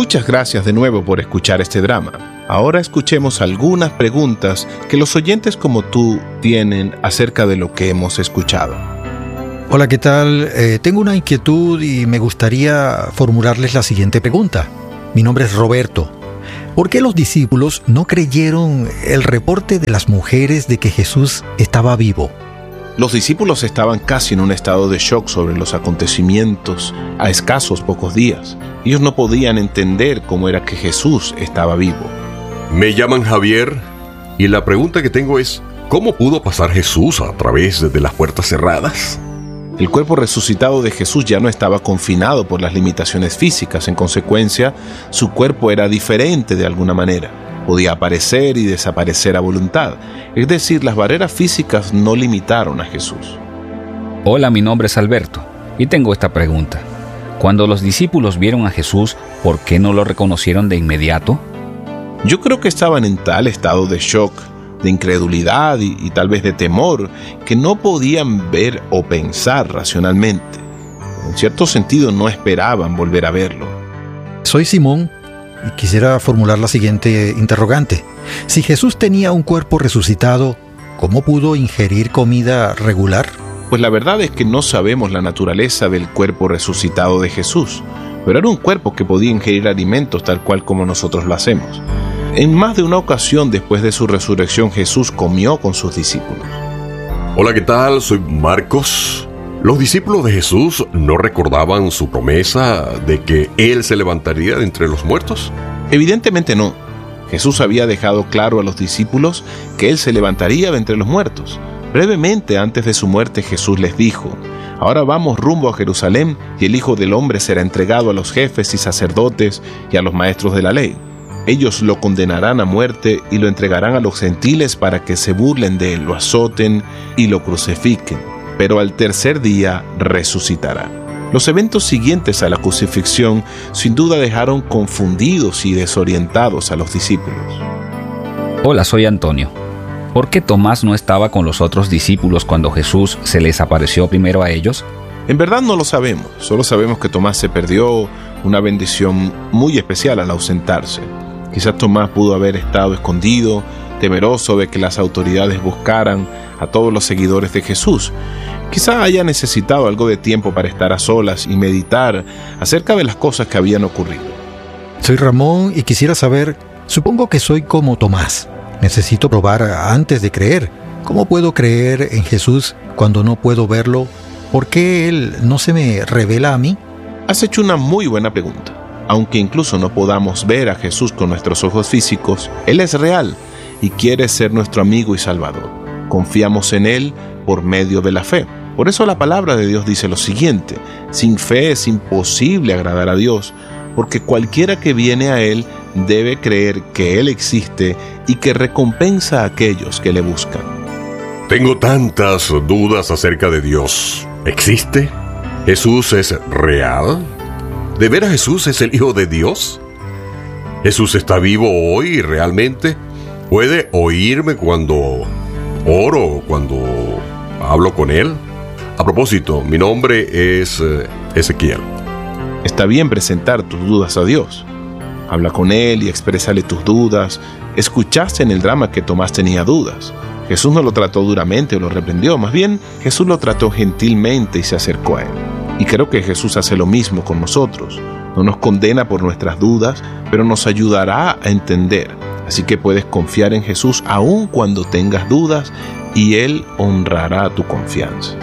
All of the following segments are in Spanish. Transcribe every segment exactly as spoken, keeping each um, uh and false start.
Muchas gracias de nuevo por escuchar este drama. Ahora escuchemos algunas preguntas que los oyentes como tú tienen acerca de lo que hemos escuchado. Hola, ¿qué tal? Eh, tengo una inquietud y me gustaría formularles la siguiente pregunta. Mi nombre es Roberto. ¿Por qué los discípulos no creyeron el reporte de las mujeres de que Jesús estaba vivo? Los discípulos estaban casi en un estado de shock sobre los acontecimientos a escasos pocos días. Ellos no podían entender cómo era que Jesús estaba vivo. Me llaman Javier y la pregunta que tengo es, ¿cómo pudo pasar Jesús a través de las puertas cerradas? El cuerpo resucitado de Jesús ya no estaba confinado por las limitaciones físicas. En consecuencia, su cuerpo era diferente de alguna manera. Podía aparecer y desaparecer a voluntad. Es decir, las barreras físicas no limitaron a Jesús. Hola, mi nombre es Alberto y tengo esta pregunta. Cuando los discípulos vieron a Jesús, ¿por qué no lo reconocieron de inmediato? Yo creo que estaban en tal estado de shock, de incredulidad y, y tal vez de temor, que no podían ver o pensar racionalmente. En cierto sentido, no esperaban volver a verlo. Soy Simón y quisiera formular la siguiente interrogante. Si Jesús tenía un cuerpo resucitado, ¿cómo pudo ingerir comida regular? Pues la verdad es que no sabemos la naturaleza del cuerpo resucitado de Jesús, pero era un cuerpo que podía ingerir alimentos tal cual como nosotros lo hacemos. En más de una ocasión después de su resurrección, Jesús comió con sus discípulos. Hola, ¿qué tal? Soy Marcos. Los discípulos de Jesús no recordaban su promesa de que Él se levantaría de entre los muertos. Evidentemente no. Jesús había dejado claro a los discípulos que Él se levantaría de entre los muertos. Brevemente antes de su muerte, Jesús les dijo: ahora vamos rumbo a Jerusalén y el Hijo del Hombre será entregado a los jefes y sacerdotes y a los maestros de la ley. Ellos lo condenarán a muerte y lo entregarán a los gentiles para que se burlen de él, lo azoten y lo crucifiquen. Pero al tercer día resucitará. Los eventos siguientes a la crucifixión sin duda dejaron confundidos y desorientados a los discípulos. Hola, soy Antonio. ¿Por qué Tomás no estaba con los otros discípulos cuando Jesús se les apareció primero a ellos? En verdad no lo sabemos, solo sabemos que Tomás se perdió una bendición muy especial al ausentarse. Quizás Tomás pudo haber estado escondido, temeroso de que las autoridades buscaran a todos los seguidores de Jesús. Quizá haya necesitado algo de tiempo para estar a solas y meditar acerca de las cosas que habían ocurrido. Soy Ramón y quisiera saber, supongo que soy como Tomás. Necesito probar antes de creer. ¿Cómo puedo creer en Jesús cuando no puedo verlo? ¿Por qué Él no se me revela a mí? Has hecho una muy buena pregunta. Aunque incluso no podamos ver a Jesús con nuestros ojos físicos, Él es real y quiere ser nuestro amigo y salvador. Confiamos en Él por medio de la fe. Por eso la palabra de Dios dice lo siguiente: sin fe es imposible agradar a Dios, porque cualquiera que viene a Él debe creer que Él existe y que recompensa a aquellos que le buscan. Tengo tantas dudas acerca de Dios. ¿Existe? ¿Jesús es real? ¿De veras Jesús es el Hijo de Dios? ¿Jesús está vivo hoy realmente? ¿Puede oírme cuando oro o cuando hablo con Él? A propósito, mi nombre es eh, Ezequiel. Está bien presentar tus dudas a Dios. Habla con Él y exprésale tus dudas. Escuchaste en el drama que Tomás tenía dudas. Jesús no lo trató duramente o lo reprendió. Más bien, Jesús lo trató gentilmente y se acercó a Él. Y creo que Jesús hace lo mismo con nosotros. No nos condena por nuestras dudas, pero nos ayudará a entender. Así que puedes confiar en Jesús aun cuando tengas dudas y Él honrará tu confianza.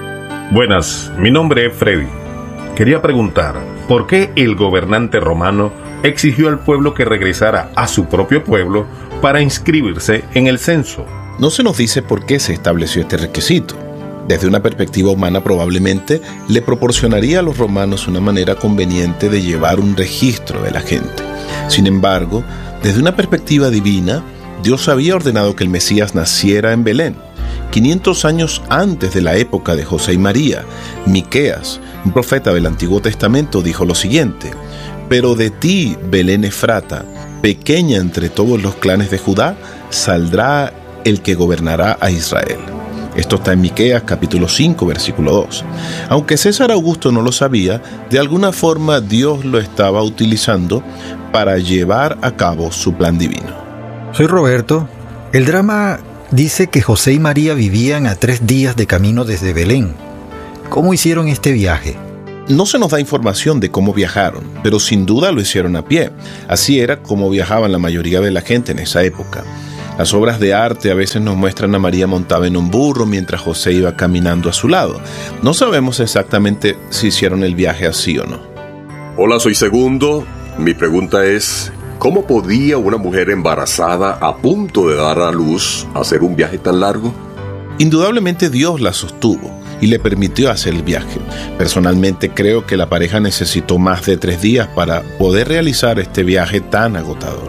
Buenas, mi nombre es Freddy. Quería preguntar, ¿por qué el gobernante romano exigió al pueblo que regresara a su propio pueblo para inscribirse en el censo? No se nos dice por qué se estableció este requisito. Desde una perspectiva humana, probablemente le proporcionaría a los romanos una manera conveniente de llevar un registro de la gente. Sin embargo, desde una perspectiva divina, Dios había ordenado que el Mesías naciera en Belén. quinientos años antes de la época de José y María, Miqueas, un profeta del Antiguo Testamento, dijo lo siguiente: pero de ti, Belén Efrata, pequeña entre todos los clanes de Judá, saldrá el que gobernará a Israel. Esto está en Miqueas capítulo cinco, versículo dos. Aunque César Augusto no lo sabía, de alguna forma Dios lo estaba utilizando para llevar a cabo su plan divino. Soy Roberto. El drama dice que José y María vivían a tres días de camino desde Belén. ¿Cómo hicieron este viaje? No se nos da información de cómo viajaron, pero sin duda lo hicieron a pie. Así era como viajaban la mayoría de la gente en esa época. Las obras de arte a veces nos muestran a María montada en un burro mientras José iba caminando a su lado. No sabemos exactamente si hicieron el viaje así o no. Hola, soy Segundo. Mi pregunta es, ¿cómo podía una mujer embarazada a punto de dar a luz hacer un viaje tan largo? Indudablemente Dios la sostuvo y le permitió hacer el viaje. Personalmente creo que la pareja necesitó más de tres días para poder realizar este viaje tan agotador.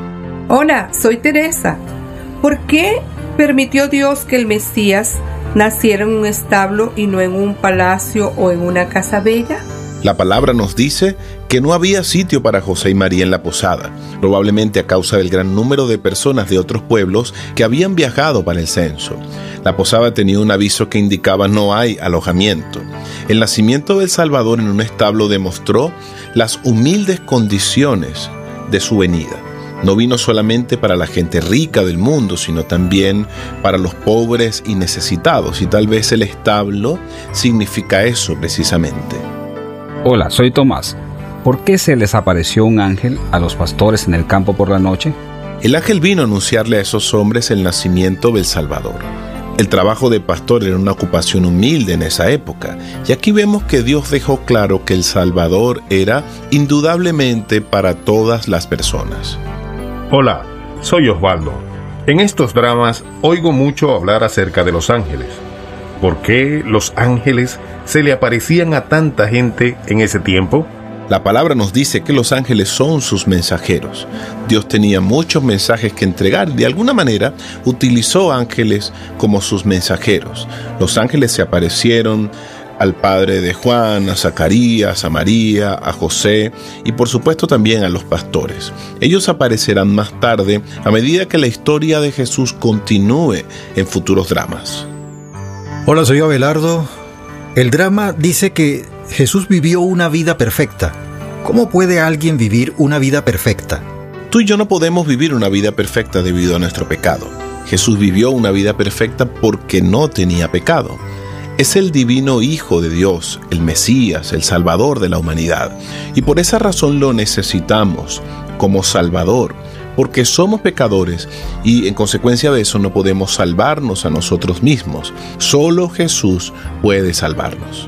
Hola, soy Teresa. ¿Por qué permitió Dios que el Mesías naciera en un establo y no en un palacio o en una casa bella? La palabra nos dice que no había sitio para José y María en la posada, probablemente a causa del gran número de personas de otros pueblos que habían viajado para el censo. La posada tenía un aviso que indicaba no hay alojamiento. El nacimiento del Salvador en un establo demostró las humildes condiciones de su venida. No vino solamente para la gente rica del mundo, sino también para los pobres y necesitados, y tal vez el establo significa eso precisamente. Hola, soy Tomás. ¿Por qué se les apareció un ángel a los pastores en el campo por la noche? El ángel vino a anunciarle a esos hombres el nacimiento del Salvador. El trabajo de pastor era una ocupación humilde en esa época, y aquí vemos que Dios dejó claro que el Salvador era indudablemente para todas las personas. Hola, soy Osvaldo. En estos dramas oigo mucho hablar acerca de los ángeles. ¿Por qué los ángeles se le aparecían a tanta gente en ese tiempo? La palabra nos dice que los ángeles son sus mensajeros. Dios tenía muchos mensajes que entregar. De alguna manera, utilizó ángeles como sus mensajeros. Los ángeles se aparecieron al padre de Juan, a Zacarías, a María, a José y por supuesto también a los pastores. Ellos aparecerán más tarde a medida que la historia de Jesús continúe en futuros dramas. Hola, soy Abelardo. El drama dice que Jesús vivió una vida perfecta. ¿Cómo puede alguien vivir una vida perfecta? Tú y yo no podemos vivir una vida perfecta debido a nuestro pecado. Jesús vivió una vida perfecta porque no tenía pecado. Es el divino Hijo de Dios, el Mesías, el Salvador de la humanidad. Y por esa razón lo necesitamos como Salvador, porque somos pecadores y en consecuencia de eso no podemos salvarnos a nosotros mismos. Solo Jesús puede salvarnos.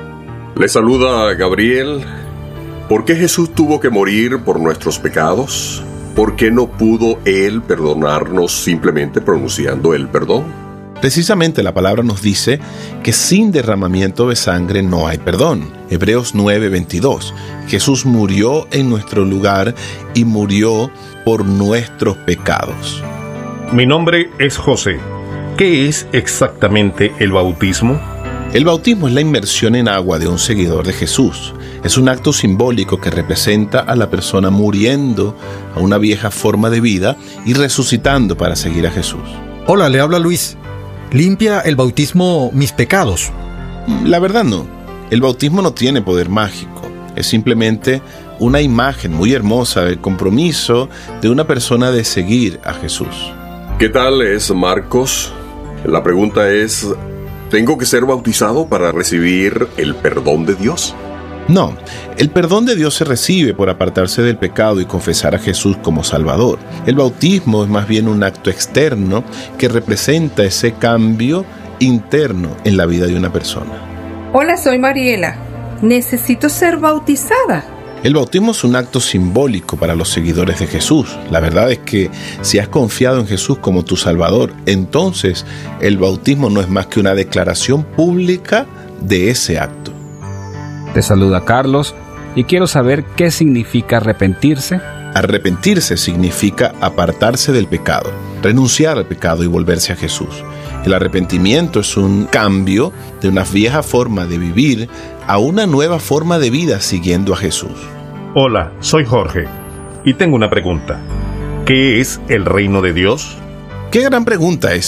Le saluda Gabriel. ¿Por qué Jesús tuvo que morir por nuestros pecados? ¿Por qué no pudo Él perdonarnos simplemente pronunciando el perdón? Precisamente la palabra nos dice que sin derramamiento de sangre no hay perdón. Hebreos nueve veintidós. Jesús murió en nuestro lugar y murió por nuestros pecados. Mi nombre es José. ¿Qué es exactamente el bautismo? El bautismo es la inmersión en agua de un seguidor de Jesús. Es un acto simbólico que representa a la persona muriendo a una vieja forma de vida y resucitando para seguir a Jesús. Hola, le habla Luis. ¿Limpia el bautismo mis pecados? La verdad no. El bautismo no tiene poder mágico. Es simplemente una imagen muy hermosa del compromiso de una persona de seguir a Jesús. ¿Qué tal es Marcos? La pregunta es, ¿tengo que ser bautizado para recibir el perdón de Dios? No, el perdón de Dios se recibe por apartarse del pecado y confesar a Jesús como Salvador. El bautismo es más bien un acto externo que representa ese cambio interno en la vida de una persona. Hola, soy Mariela. Necesito ser bautizada. El bautismo es un acto simbólico para los seguidores de Jesús. La verdad es que si has confiado en Jesús como tu Salvador, entonces el bautismo no es más que una declaración pública de ese acto. Te saluda Carlos y quiero saber qué significa arrepentirse. Arrepentirse significa apartarse del pecado, renunciar al pecado y volverse a Jesús. El arrepentimiento es un cambio de una vieja forma de vivir a una nueva forma de vida siguiendo a Jesús. Hola, soy Jorge y tengo una pregunta. ¿Qué es el reino de Dios? ¡Qué gran pregunta esa!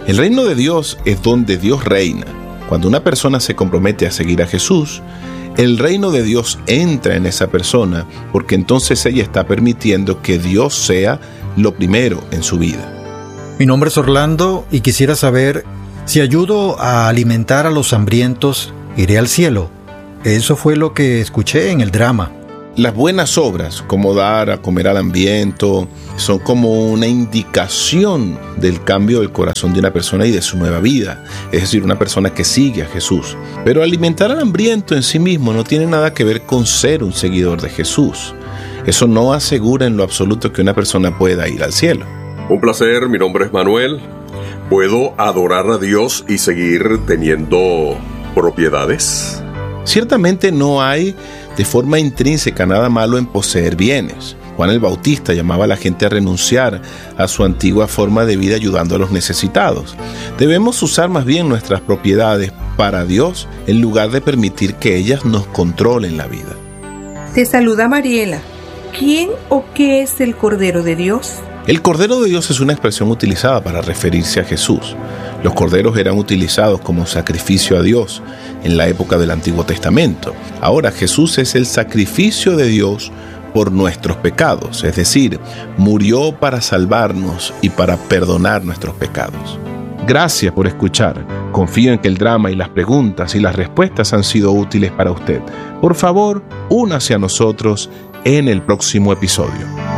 El reino de Dios es donde Dios reina. Cuando una persona se compromete a seguir a Jesús, el reino de Dios entra en esa persona, porque entonces ella está permitiendo que Dios sea lo primero en su vida. Mi nombre es Orlando y quisiera saber si ayudo a alimentar a los hambrientos, iré al cielo. Eso fue lo que escuché en el drama. Las buenas obras, como dar a comer al hambriento, son como una indicación del cambio del corazón de una persona y de su nueva vida. Es decir, una persona que sigue a Jesús. Pero alimentar al hambriento en sí mismo no tiene nada que ver con ser un seguidor de Jesús. Eso no asegura en lo absoluto que una persona pueda ir al cielo. Un placer, mi nombre es Manuel. ¿Puedo adorar a Dios y seguir teniendo propiedades? Ciertamente no hay de forma intrínseca nada malo en poseer bienes. Juan el Bautista llamaba a la gente a renunciar a su antigua forma de vida ayudando a los necesitados. Debemos usar más bien nuestras propiedades para Dios en lugar de permitir que ellas nos controlen la vida. Te saluda Mariela. ¿Quién o qué es el Cordero de Dios? El Cordero de Dios es una expresión utilizada para referirse a Jesús. Los corderos eran utilizados como sacrificio a Dios en la época del Antiguo Testamento. Ahora Jesús es el sacrificio de Dios por nuestros pecados, es decir, murió para salvarnos y para perdonar nuestros pecados. Gracias por escuchar. Confío en que el drama y las preguntas y las respuestas han sido útiles para usted. Por favor, únase a nosotros en el próximo episodio.